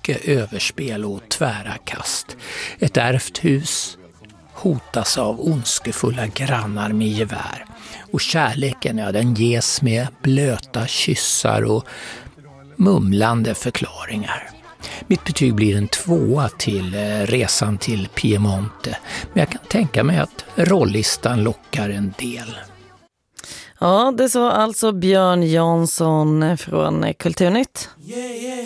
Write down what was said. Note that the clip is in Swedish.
mycket överspel och tvära kast. Ett ärvt hus hotas av ondskefulla grannar med gevär. Och kärleken, ja, den ges med blöta kyssar och mumlande förklaringar. Mitt betyg blir en 2 till resan till Piemonte. Men jag kan tänka mig att rollistan lockar en del. Ja, det sa alltså Björn Jansson från Kulturnytt.